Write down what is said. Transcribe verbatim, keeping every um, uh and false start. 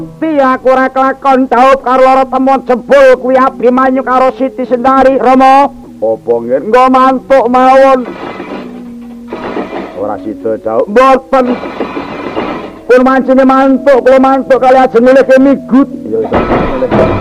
Ti aku ora kelakon daup karo lara temon jebul kuwi Abimanyu karo Siti Sendari Rama. Apa nggen nggo mantuk mawon. Ora sida daup mboten. Pun mancine mantuk, kula mantuk kali ajeng milih migut. Ya